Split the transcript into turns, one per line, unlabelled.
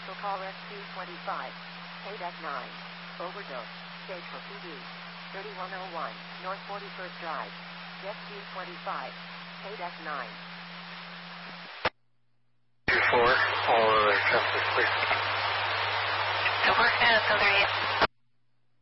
Commercial call SQ25. KDEC 9. Overdose. Stage for PD. 3101. North 41st Drive. SQ25. KDEC 9.
2-4. All other traffic, please.
So we're at 38.